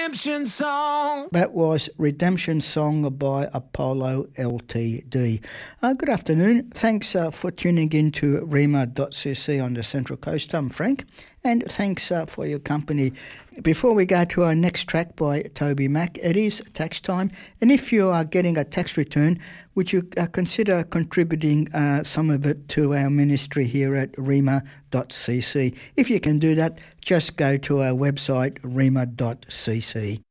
redemption song. That was Redemption Song by Apollo Ltd. Good afternoon. Thanks for tuning in to rima.cc on the Central Coast. I'm Frank, and thanks for your company. Before we go to our next track by Toby Mac, it is tax time, and if you are getting a tax return, would you consider contributing some of it to our ministry here at rima.cc? If you can do that, just go to our website, rima.cc.